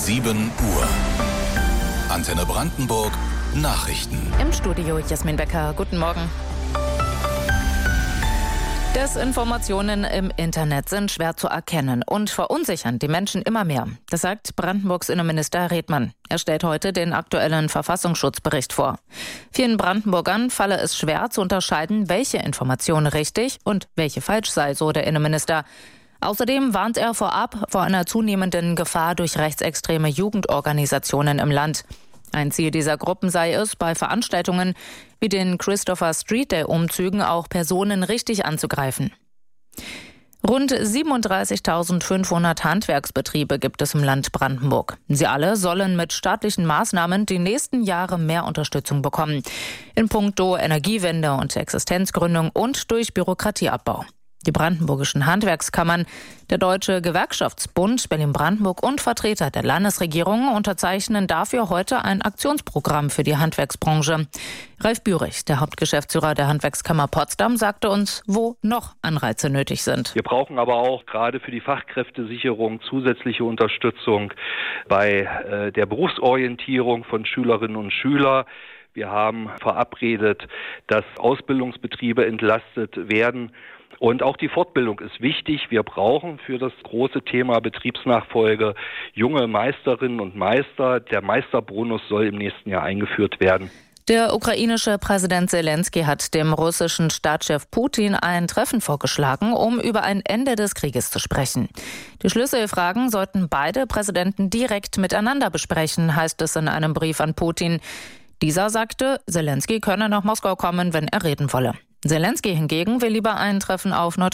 7 Uhr. Antenne Brandenburg Nachrichten. Im Studio Jasmin Becker. Guten Morgen. Desinformationen im Internet sind schwer zu erkennen und verunsichern die Menschen immer mehr. Das sagt Brandenburgs Innenminister Redmann. Er stellt heute den aktuellen Verfassungsschutzbericht vor. Vielen Brandenburgern falle es schwer zu unterscheiden, welche Information richtig und welche falsch sei, so der Innenminister. Außerdem warnt er vorab vor einer zunehmenden Gefahr durch rechtsextreme Jugendorganisationen im Land. Ein Ziel dieser Gruppen sei es, bei Veranstaltungen wie den Christopher Street Day Umzügen auch Personen richtig anzugreifen. Rund 37.500 Handwerksbetriebe gibt es im Land Brandenburg. Sie alle sollen mit staatlichen Maßnahmen die nächsten Jahre mehr Unterstützung bekommen. In puncto Energiewende und Existenzgründung und durch Bürokratieabbau. Die brandenburgischen Handwerkskammern, der Deutsche Gewerkschaftsbund Berlin-Brandenburg und Vertreter der Landesregierung unterzeichnen dafür heute ein Aktionsprogramm für die Handwerksbranche. Ralf Bührig, der Hauptgeschäftsführer der Handwerkskammer Potsdam, sagte uns, wo noch Anreize nötig sind. Wir brauchen aber auch gerade für die Fachkräftesicherung zusätzliche Unterstützung bei der Berufsorientierung von Schülerinnen und Schülern. Wir haben verabredet, dass Ausbildungsbetriebe entlastet werden. Und auch die Fortbildung ist wichtig. Wir brauchen für das große Thema Betriebsnachfolge junge Meisterinnen und Meister. Der Meisterbonus soll im nächsten Jahr eingeführt werden. Der ukrainische Präsident Zelensky hat dem russischen Staatschef Putin ein Treffen vorgeschlagen, um über ein Ende des Krieges zu sprechen. Die Schlüsselfragen sollten beide Präsidenten direkt miteinander besprechen, heißt es in einem Brief an Putin. Dieser sagte, Zelensky könne nach Moskau kommen, wenn er reden wolle. Zelensky hingegen will lieber ein Treffen auf neutraler